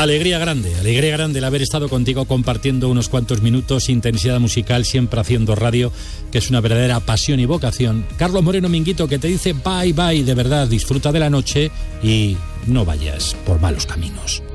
Alegría grande el haber estado contigo compartiendo unos cuantos minutos, intensidad musical, siempre haciendo radio, que es una verdadera pasión y vocación. Carlos Moreno Minguito, que te dice bye bye, de verdad, disfruta de la noche y no vayas por malos caminos.